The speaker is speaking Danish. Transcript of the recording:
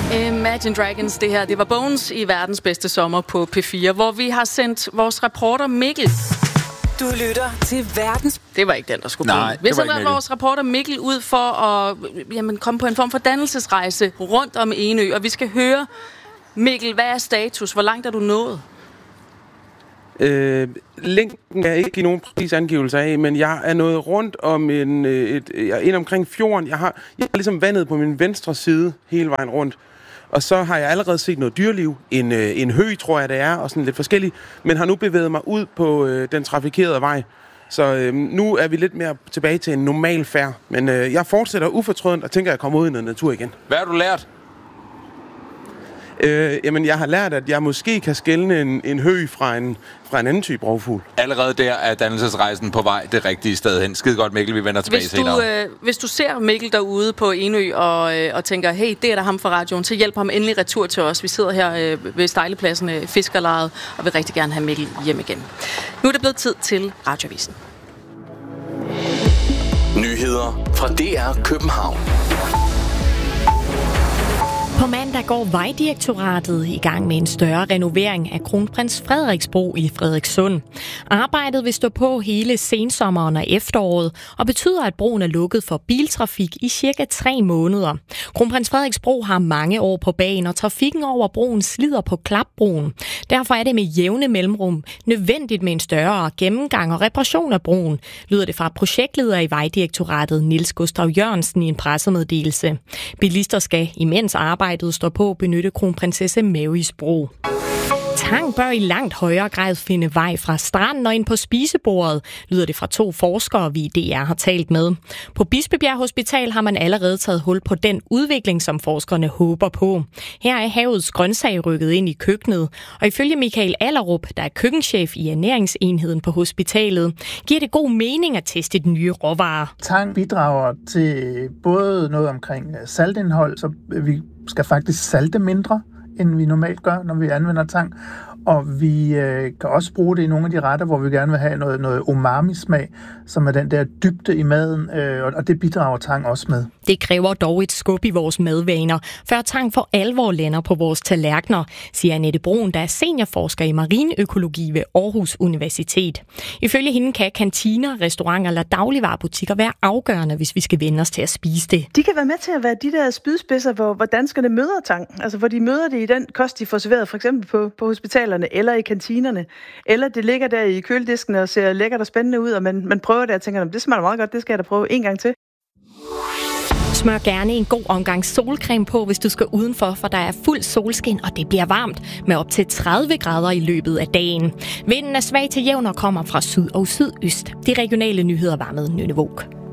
Imagine Dragons, det her, det var Bones i verdens bedste sommer på P4, hvor vi har sendt vores reporter Mikkel. Du lytter til verdens... Det var ikke den, der skulle blive. Vi har sendt vores reporter Mikkel ud for at komme på en form for dannelsesrejse rundt om Enø, og vi skal høre, Mikkel, hvad er status? Hvor langt er du nået? Linken er ikke i nogen præcis angivelse af, men jeg er nået rundt om ind omkring fjorden. Jeg har ligesom vandet på min venstre side hele vejen rundt. Og så har jeg allerede set noget dyreliv. En høg, tror jeg det er, og sådan lidt forskelligt. Men har nu bevæget mig ud på den trafikerede vej. Så nu er vi lidt mere tilbage til en normal færd. Men jeg fortsætter ufortrødent og tænker, at jeg kommer ud i noget natur igen. Hvad har du lært? Jamen, jeg har lært, at jeg måske kan skelne en høg fra en anden type rovfugl. Allerede der er dannelsesrejsen på vej det rigtige sted hen. Skide godt, Mikkel. Vi vender tilbage senere. Hvis du ser Mikkel derude på Enø og tænker, hey, det er der ham fra radioen, så hjælp ham endelig retur til os. Vi sidder her ved Stejlepladsen Fiskerlejet og vil rigtig gerne have Mikkel hjem igen. Nu er det blevet tid til Radioavisen. Nyheder fra DR København. På mandag går Vejdirektoratet i gang med en større renovering af Kronprins Frederiks Bro i Frederikssund. Arbejdet vil stå på hele sensommeren og efteråret og betyder, at broen er lukket for biltrafik i cirka 3 måneder. Kronprins Frederiks Bro har mange år på bagen, og trafikken over broen slider på klapbroen. Derfor er det med jævne mellemrum nødvendigt med en større gennemgang og reparation af broen, lyder det fra projektleder i Vejdirektoratet Niels Gustav Jørgensen i en pressemeddelelse. Bilister skal imens arbejdet står på at benytte kronprinsesse Marys bro. Tang bør i langt højere grad finde vej fra stranden og ind på spisebordet, lyder det fra 2 forskere, vi i DR har talt med. På Bispebjerg Hospital har man allerede taget hul på den udvikling, som forskerne håber på. Her er havets grøntsag rykket ind i køkkenet, og ifølge Michael Allerup, der er køkkenchef i ernæringsenheden på hospitalet, giver det god mening at teste de nye råvarer. Tang bidrager til både noget omkring saltindhold, så vi skal faktisk salte mindre, end vi normalt gør, når vi anvender tang. Og vi kan også bruge det i nogle af de retter, hvor vi gerne vil have noget umami-smag, som er den der dybde i maden, og det bidrager tang også med. Det kræver dog et skub i vores madvaner, før tang for alvor lander på vores tallerkener, siger Annette Broen, der er seniorforsker i marineøkologi ved Aarhus Universitet. Ifølge hende kan kantiner, restauranter eller dagligvarebutikker være afgørende, hvis vi skal vende os til at spise det. De kan være med til at være de der spydspidser, hvor danskerne møder tang. Altså hvor de møder det i den kost, de får serveret, for eksempel på hospitalerne eller i kantinerne. Eller det ligger der i køledisken og ser lækkert og spændende ud, og man prøver det og tænker, det smager meget godt, det skal jeg da prøve en gang til. Smør gerne en god omgang solcreme på, hvis du skal udenfor, for der er fuld solskin, og det bliver varmt med op til 30 grader i løbet af dagen. Vinden er svag til jævn og kommer fra syd og sydøst. De regionale nyheder var med Nynne Våg.